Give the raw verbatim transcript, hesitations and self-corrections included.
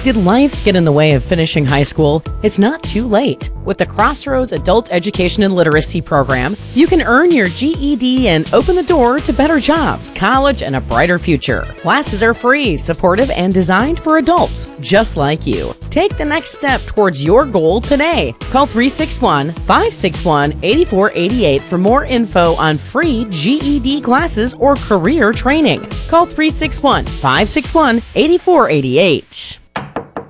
Did life get in the way of finishing high school? It's not too late. With the Crossroads Adult Education and Literacy Program, you can earn your G E D and open the door to better jobs, college, and a brighter future. Classes are free, supportive, and designed for adults just like you. Take the next step towards your goal today. Call three six one, five six one, eight four eight eight for more info on free G E D classes or career training. Call three six one, five six one, eight four eight eight.